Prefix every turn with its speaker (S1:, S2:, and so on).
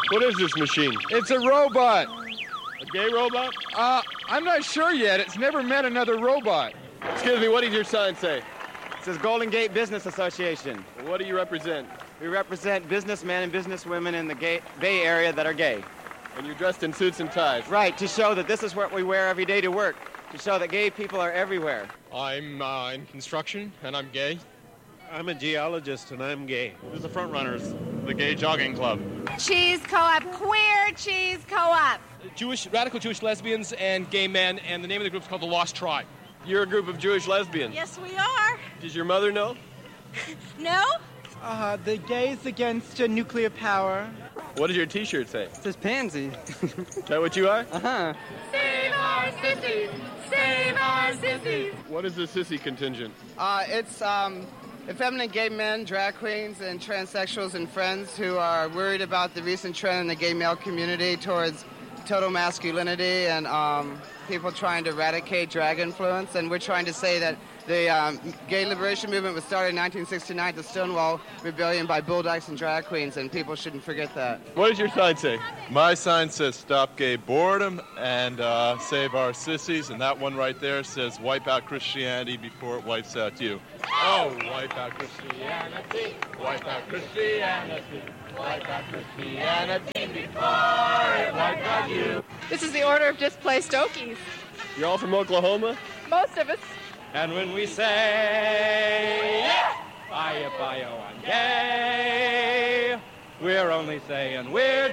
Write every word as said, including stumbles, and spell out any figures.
S1: What is this machine?
S2: It's a robot.
S1: A gay robot?
S2: Uh, I'm not sure yet. It's never met another robot.
S1: Excuse me, what does your sign say?
S3: It says Golden Gate Business Association.
S1: What do you represent?
S3: We represent businessmen and businesswomen in the gay, Bay Area that are gay.
S1: And you're dressed in suits and ties.
S3: Right, to show that this is what we wear every day to work, to show that gay people are everywhere.
S4: I'm uh, in construction, and I'm gay.
S5: I'm a geologist, and I'm gay.
S4: This is the Front Runners, the Gay Jogging Club.
S6: Cheese Co-op, queer cheese Co-op.
S7: Jewish, radical Jewish lesbians and gay men, and the name of the group is called the Lost Tribe.
S1: You're a group of Jewish lesbians.
S6: Yes, we are.
S1: Does your mother know?
S6: No?
S8: Uh, the gays against uh, nuclear power.
S1: What does your T-shirt say?
S8: It says pansy.
S1: Is that what you are?
S8: Uh-huh.
S6: Save our sissies! Save our sissies!
S1: What is the sissy contingent?
S8: Uh, it's um, effeminate gay men, drag queens, and transsexuals and friends who are worried about the recent trend in the gay male community towards total masculinity and um, people trying to eradicate drag influence. And we're trying to say that the um, gay liberation movement was started in nineteen sixty-nine, the Stonewall Rebellion, by bulldogs and drag queens, and people shouldn't forget that.
S1: What does your sign say?
S4: My sign says Stop Gay Boredom and uh, Save Our Sissies, and that one right there says Wipe Out Christianity before it wipes out you. Oh, wipe out Christianity, wipe out Christianity, wipe out Christianity before it wipes out you.
S6: This is the Order of Displaced Okies.
S1: You're all from Oklahoma?
S6: Most of us.
S5: And when we say, yeah, bio, bio, I'm gay, we're only saying we're